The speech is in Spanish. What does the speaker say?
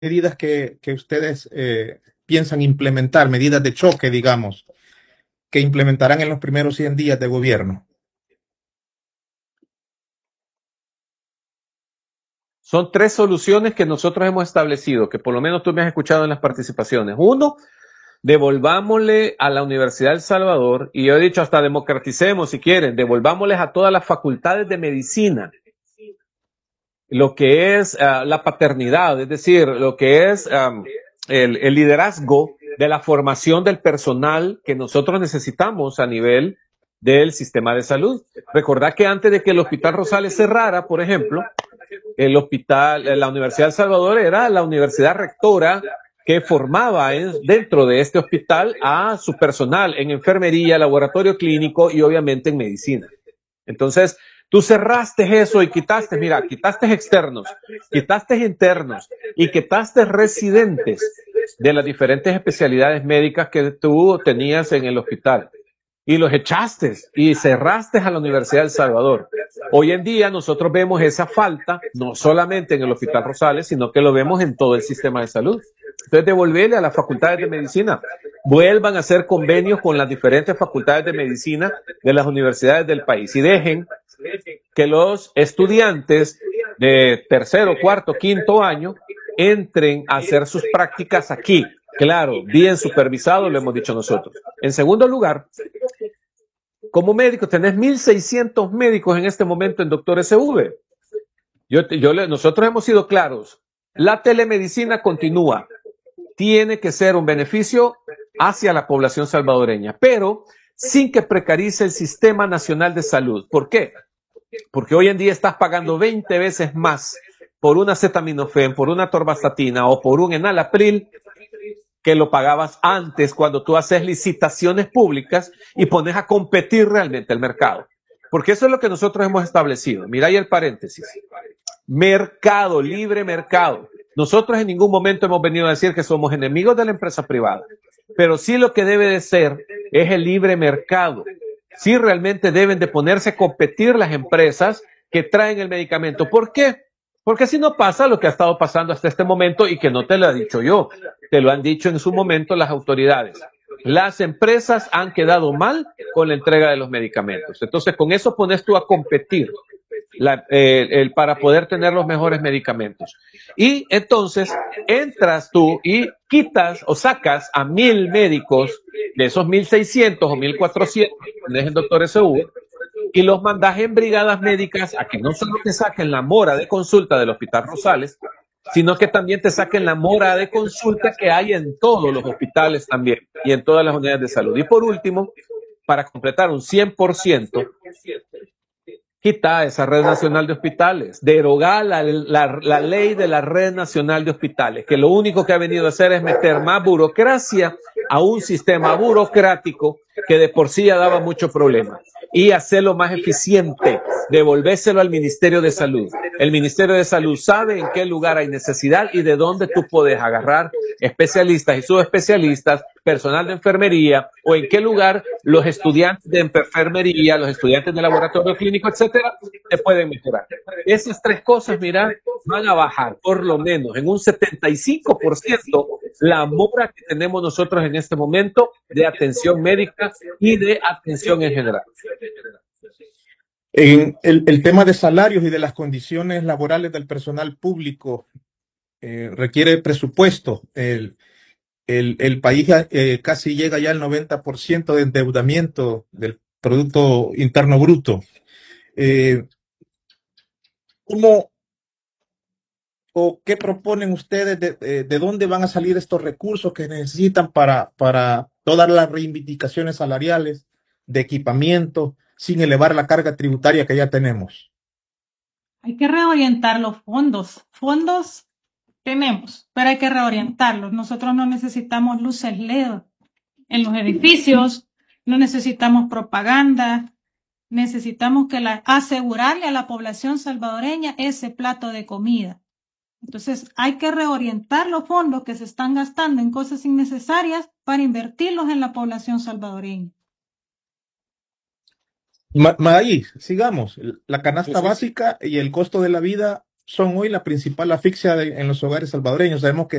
medidas que ustedes piensan implementar, medidas de choque, digamos, que implementarán en los primeros 100 días de gobierno? Son 3 soluciones que nosotros hemos establecido, que por lo menos tú me has escuchado en las participaciones. Uno, devolvámosle a la Universidad del Salvador, y yo he dicho hasta democraticemos si quieren, devolvámosles a todas las facultades de medicina lo que es la paternidad, es decir, lo que es el liderazgo de la formación del personal que nosotros necesitamos a nivel del sistema de salud. Recordad que antes de que el Hospital Rosales cerrara, por ejemplo, la Universidad del Salvador era la universidad rectora que formaba dentro de este hospital a su personal en enfermería, laboratorio clínico y obviamente en medicina. Entonces, tú cerraste eso y quitaste externos, quitaste internos y quitaste residentes de las diferentes especialidades médicas que tú tenías en el hospital. Y los echaste y cerraste a la Universidad del Salvador. Hoy en día nosotros vemos esa falta, no solamente en el Hospital Rosales, sino que lo vemos en todo el sistema de salud. Entonces, devolverle a las facultades de medicina, vuelvan a hacer convenios con las diferentes facultades de medicina de las universidades del país y dejen que los estudiantes de tercero, cuarto, quinto año entren a hacer sus prácticas aquí. Claro, bien supervisado, lo hemos dicho nosotros. En segundo lugar, como médico, tenés 1,600 médicos en este momento en Doctor SV. Nosotros hemos sido claros. La telemedicina continúa. Tiene que ser un beneficio hacia la población salvadoreña, pero sin que precarice el Sistema Nacional de Salud. ¿Por qué? Porque hoy en día estás pagando 20 veces más por una acetaminofén, por una torvastatina o por un enalapril que lo pagabas antes cuando tú haces licitaciones públicas y pones a competir realmente el mercado. Porque eso es lo que nosotros hemos establecido. Mira ahí el paréntesis. Mercado, libre mercado. Nosotros en ningún momento hemos venido a decir que somos enemigos de la empresa privada, pero sí lo que debe de ser es el libre mercado. Sí realmente deben de ponerse a competir las empresas que traen el medicamento. ¿Por qué? Porque si no pasa lo que ha estado pasando hasta este momento y que no te lo he dicho yo, te lo han dicho en su momento las autoridades. Las empresas han quedado mal con la entrega de los medicamentos. Entonces, con eso pones tú a competir para poder tener los mejores medicamentos. Y entonces entras tú y quitas o sacas a 1,000 médicos de esos 1,600 o 1,400 que tenés en Doctor SU y los mandas en brigadas médicas a que no solo te saquen la mora de consulta del Hospital Rosales, sino que también te saquen la mora de consulta que hay en todos los hospitales también y en todas las unidades de salud. Y por último, para completar un 100%, quita esa red nacional de hospitales, derogar la ley de la red nacional de hospitales, que lo único que ha venido a hacer es meter más burocracia a un sistema burocrático que de por sí ya daba mucho problema y hacerlo más eficiente, devolvérselo al Ministerio de Salud. El Ministerio de Salud sabe en qué lugar hay necesidad y de dónde tú puedes agarrar especialistas y subespecialistas, personal de enfermería, o en qué lugar los estudiantes de enfermería, los estudiantes de laboratorio clínico, etcétera, te pueden mejorar. Esas 3 cosas, mira, van a bajar por lo menos en un 75% la mora que tenemos nosotros en este momento de atención médica y de atención en general. En el tema de salarios y de las condiciones laborales del personal público requiere presupuesto. El país casi llega ya al 90% de endeudamiento del Producto Interno Bruto. ¿Cómo o qué proponen ustedes de dónde van a salir estos recursos que necesitan para todas las reivindicaciones salariales de equipamiento sin elevar la carga tributaria que ya tenemos? Hay que reorientar los fondos. Fondos tenemos, pero hay que reorientarlos. Nosotros no necesitamos luces LED en los edificios, no necesitamos propaganda, necesitamos asegurarle a la población salvadoreña ese plato de comida. Entonces hay que reorientar los fondos que se están gastando en cosas innecesarias para invertirlos en la población salvadoreña. Ahí, sigamos. La canasta básica y el costo de la vida son hoy la principal asfixia en los hogares salvadoreños. Sabemos que